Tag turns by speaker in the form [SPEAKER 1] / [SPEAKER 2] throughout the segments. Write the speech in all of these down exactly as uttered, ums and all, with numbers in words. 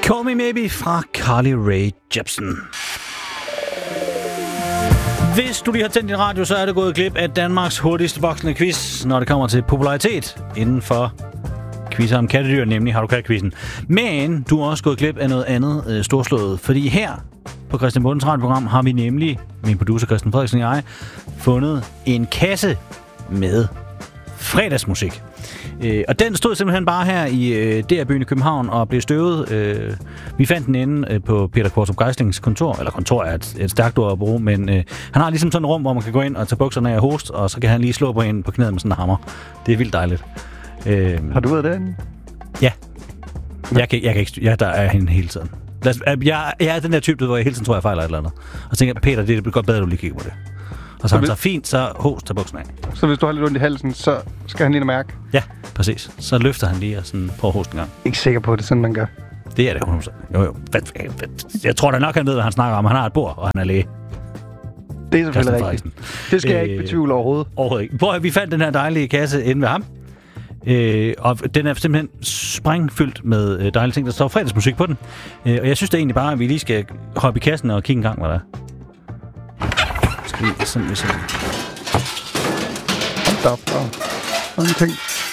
[SPEAKER 1] Call Me Maybe fra Carly Rae Jepsen. Hvis du lige har tændt din radio, så er det gået glip af Danmarks hurtigste voksende quiz, når det kommer til popularitet inden for quizzer om kattedyr, nemlig Har du kat-quizzen. Men du er også gået glip af noget andet øh, storslået, fordi her på Christian Bundens radioprogram har vi nemlig, min producer Christian Frederiksen og jeg, fundet en kasse med fredagsmusik. Øh, og den stod simpelthen bare her i øh, D R-byen i København og blev støvet. Øh, vi fandt den inde øh, på Peter Kvartrup Geislings kontor, eller kontor er et, et stærkt ord at bruge, men øh, han har ligesom sådan et rum, hvor man kan gå ind og tage bukserne af og hoste, og så kan han lige slå på en på knæet med sådan en hammer. Det er vildt dejligt. Øh,
[SPEAKER 2] har du været derinde?
[SPEAKER 1] Ja. Jeg kan, jeg kan ikke styre. Ja, der er hende hele tiden. Jeg, jeg er den der type, hvor jeg hele tiden tror, jeg fejler et eller andet. Og tænker, Peter, det bliver godt bedre, at du lige kigger på det. Og så, så han så fint, så host tager bukserne af.
[SPEAKER 2] Så hvis du har lidt ondt i halsen, så skal han lige mærke?
[SPEAKER 1] Ja, præcis. Så løfter han lige og sådan prøver at hoste en gang.
[SPEAKER 2] Ikke sikker på, at det er sådan, man gør.
[SPEAKER 1] Det er det hundrede procent. Jo, jo. Jeg tror da nok, han ved, hvad han snakker om. Han har et bord, og han er læge.
[SPEAKER 2] Det er selvfølgelig rigtigt. Det skal øh, jeg ikke betvivle overhovedet.
[SPEAKER 1] Overhovedet ikke. Prøv at vi fandt den her dejlige kasse inde ved ham. Øh, og den er simpelthen sprængfyldt med øh, dejlige ting. Der står fredagsmusik på den. Øh, og jeg synes da egentlig bare, at vi lige skal hoppe i kassen og kigge en gang, hvad der er. Skal vi sådan, vi sådan.
[SPEAKER 2] Stop, stop. Sådan en ting.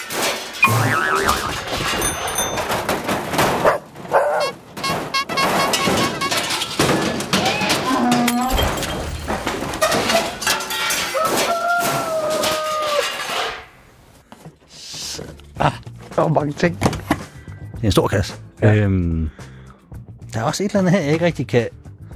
[SPEAKER 2] Ah, der var mange ting.
[SPEAKER 1] Det er en stor kasse. Ja. Øhm, der er også et eller andet her, jeg ikke rigtig kan...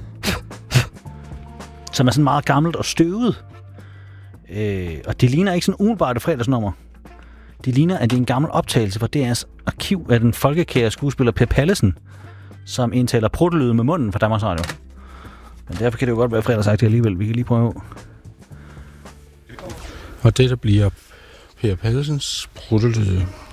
[SPEAKER 1] som er sådan meget gammelt og støvet. Øh, og det ligner ikke sådan umiddelbart et fredagsnummer. Det ligner, at det er en gammel optagelse fra D R's arkiv af den folkekære skuespiller Per Pallesen, som indtaler pruttelyde med munden fra Danmarks Radio. Men derfor kan det jo godt være fredagsagtigt alligevel. Vi kan lige prøve.
[SPEAKER 3] Og det, der bliver Per Pallesens pruttelyde.